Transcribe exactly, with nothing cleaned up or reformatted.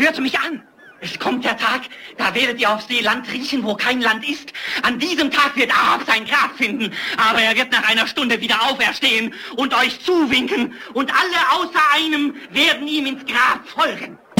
hört mich an. Es kommt der Tag, da werdet ihr auf See Land riechen, wo kein Land ist. An diesem Tag wird Ahab sein Grab finden, aber er wird nach einer Stunde wieder auferstehen und euch zuwinken und alle außer einem werden ihm ins Grab folgen.